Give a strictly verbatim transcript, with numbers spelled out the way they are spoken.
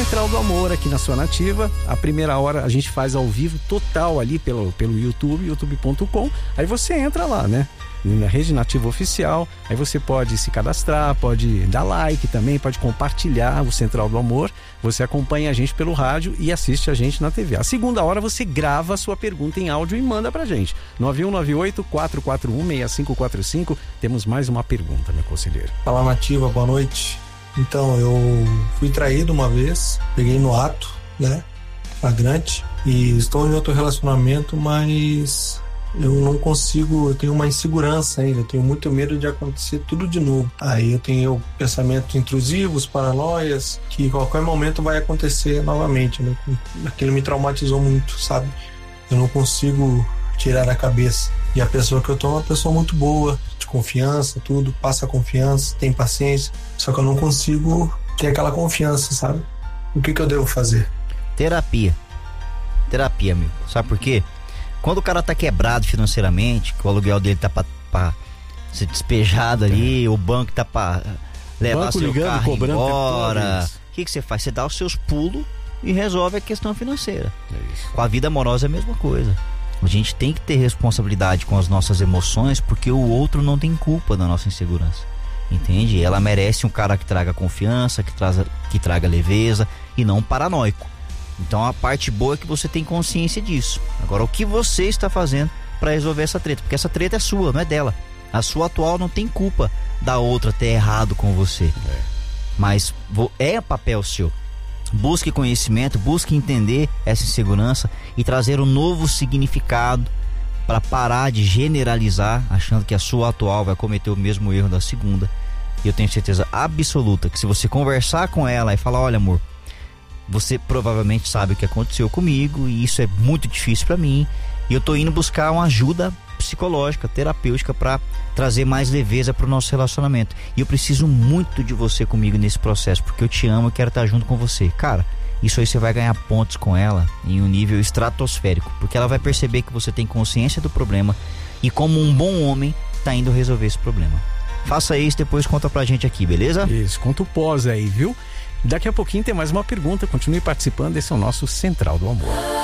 Central do Amor aqui na sua Nativa. A primeira hora a gente faz ao vivo total ali pelo, pelo YouTube, youtube ponto com. Aí você entra lá, né? Na Rede Nativa Oficial, aí você pode se cadastrar, pode dar like também, pode compartilhar o Central do Amor. Você acompanha a gente pelo rádio e assiste a gente na T V. A segunda hora você grava a sua pergunta em áudio e manda pra gente. nove um nove oito, quatro quatro um, seis cinco quatro cinco. Temos mais uma pergunta, meu conselheiro. Fala, Nativa, boa noite. Então, eu fui traído uma vez, peguei no ato, né, flagrante, e estou em outro relacionamento, mas eu não consigo, eu tenho uma insegurança ainda, eu tenho muito medo de acontecer tudo de novo. Aí eu tenho pensamentos intrusivos, paranoias, que em qualquer momento vai acontecer novamente, né? Aquilo me traumatizou muito, sabe? Eu não consigo tirar da cabeça. E a pessoa que eu tô é uma pessoa muito boa, de confiança, tudo, passa confiança, tem paciência, só que eu não consigo ter aquela confiança, sabe? O que que eu devo fazer? Terapia. Terapia, amigo. Sabe por quê? Quando o cara tá quebrado financeiramente, que o aluguel dele tá pra, pra ser despejado ali, é. o banco tá pra levar banco seu ligando, carro cobrando embora, o que que você faz? Você dá os seus pulos e resolve a questão financeira. É com a vida amorosa é a mesma coisa. A gente tem que ter responsabilidade com as nossas emoções, porque o outro não tem culpa da nossa insegurança. Entende? Ela merece um cara que traga confiança, que, traza, que traga leveza e não um paranoico. Então a parte boa é que você tem consciência disso. Agora, o que você está fazendo para resolver essa treta? Porque essa treta é sua, não é dela. A sua atual não tem culpa da outra ter errado com você. É. Mas é papel seu. Busque conhecimento, busque entender essa insegurança e trazer um novo significado para parar de generalizar, achando que a sua atual vai cometer o mesmo erro da segunda. E eu tenho certeza absoluta que se você conversar com ela e falar, olha, amor, você provavelmente sabe o que aconteceu comigo e isso é muito difícil para mim, e eu tô indo buscar uma ajuda psicológica, terapêutica, para trazer mais leveza pro nosso relacionamento, e eu preciso muito de você comigo nesse processo, porque eu te amo e quero estar junto com você. Cara, isso aí você vai ganhar pontos com ela em um nível estratosférico, porque ela vai perceber que você tem consciência do problema e, como um bom homem, tá indo resolver esse problema. Faça isso, depois conta pra gente aqui, beleza? Isso, conta o pós aí, viu? Daqui a pouquinho tem mais uma pergunta, continue participando, esse é o nosso Central do Amor.